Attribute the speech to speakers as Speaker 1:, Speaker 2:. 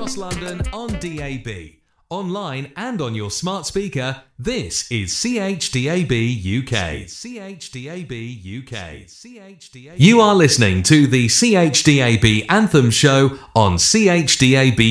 Speaker 1: across London on DAB. Online and on your smart speaker, this is CHDAB UK. CHDAB UK. You are listening to the CHDAB Anthem Show on CHDAB